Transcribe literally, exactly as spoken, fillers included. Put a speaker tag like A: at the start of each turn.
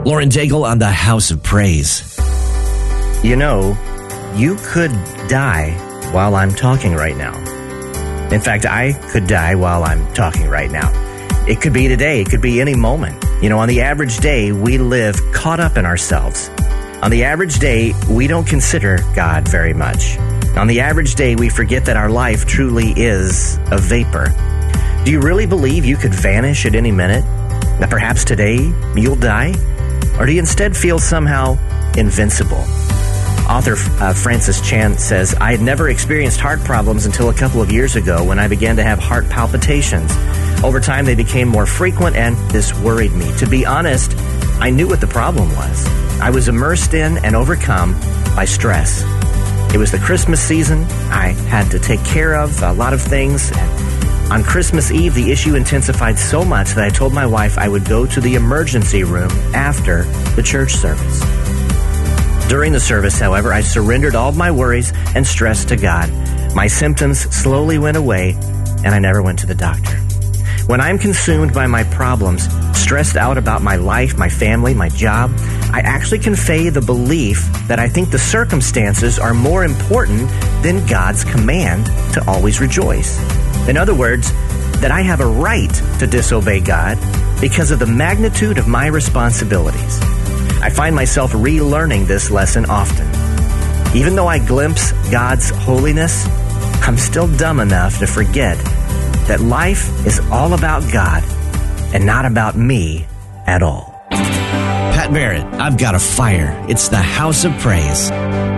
A: Lauren Daigle on the House of Praise.
B: You know, you could die while I'm talking right now. In fact, I could die while I'm talking right now. It could be today. It could be any moment. You know, on the average day, we live caught up in ourselves. On the average day, we don't consider God very much. On the average day, we forget that our life truly is a vapor. Do you really believe you could vanish at any minute? That perhaps today you'll die? Or do you instead feel somehow invincible? Author uh, Francis Chan says, I had never experienced heart problems until a couple of years ago when I began to have heart palpitations. Over time, they became more frequent, and this worried me. To be honest, I knew what the problem was. I was immersed in and overcome by stress. It was the Christmas season. I had to take care of a lot of things, and on Christmas Eve, the issue intensified so much that I told my wife I would go to the emergency room after the church service. During the service, however, I surrendered all of my worries and stress to God. My symptoms slowly went away, and I never went to the doctor. When I'm consumed by my problems, stressed out about my life, my family, my job, I actually convey the belief that I think the circumstances are more important than God's command to always rejoice. In other words, that I have a right to disobey God because of the magnitude of my responsibilities. I find myself relearning this lesson often. Even though I glimpse God's holiness, I'm still dumb enough to forget that life is all about God and not about me at all.
A: Pat Barrett, I've got a fire. It's the House of Praise.